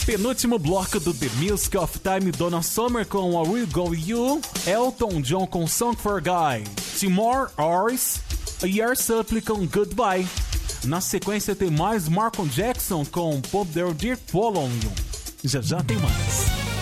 Penúltimo bloco do The Music of Time, Donna Summer com A Will Go You, Elton John com Song for Guy, Timor Hours e Air Supply com Goodbye. Na sequência tem mais Michael Jackson com Pop Their Dear Follow You. Já já tem mais.